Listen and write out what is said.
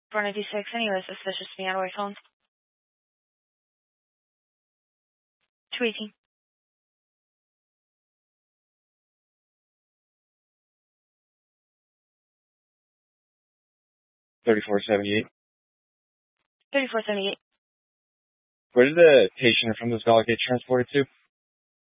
496, anyway, suspicious to me. How do I phone? 218. 3478. 3478. Where did the patient from this call get transported to?